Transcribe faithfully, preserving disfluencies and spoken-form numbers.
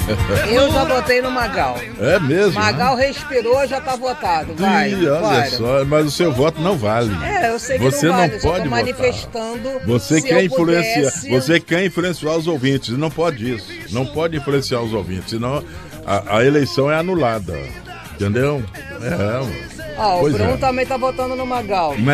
Eu já votei no Magal. É mesmo? Magal né? Respirou, já tá votado. Vai. Ih, olha vai. só, mas o seu voto não vale. É, eu sei que você não vale. Não pode eu tô manifestando. Você quer influenciar, pudesse... você quer influenciar os ouvintes. Não pode isso. Não pode influenciar os ouvintes, senão a, a eleição é anulada. Entendeu? É, Ó, o pois Bruno é. também tá votando no Magal.